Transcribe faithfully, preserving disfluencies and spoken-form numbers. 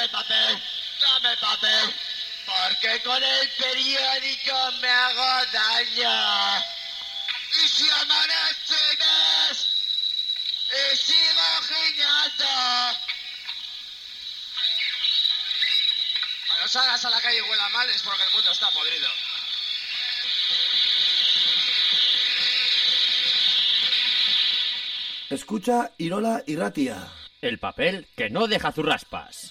dame papel, dame papel, porque con el periódico me hago daño. Y si amanece mes, y sigo giñando. Cuando salgas a la calle y huela mal es porque el mundo está podrido. Escucha Irola Irratia. El papel que no deja zurraspas.